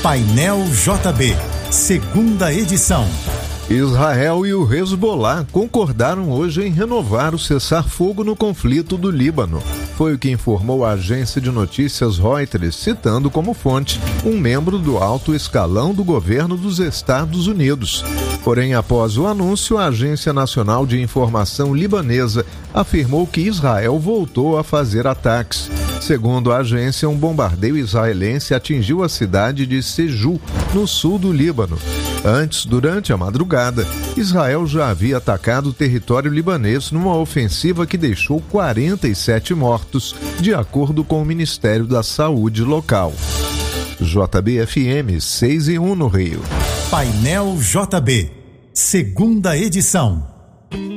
Painel JB, segunda edição. Israel e o Hezbollah concordaram hoje em renovar o cessar-fogo no conflito do Líbano. Foi o que informou a agência de notícias Reuters, citando como fonte um membro do alto escalão do governo dos Estados Unidos. Porém, após o anúncio, a Agência Nacional de Informação libanesa afirmou que Israel voltou a fazer ataques. Segundo a agência, um bombardeio israelense atingiu a cidade de Seju, no sul do Líbano. Antes, durante a madrugada, Israel já havia atacado o território libanês numa ofensiva que deixou 47 mortos, de acordo com o Ministério da Saúde local. JB-FM 6:1 no Rio. Painel JB, segunda edição.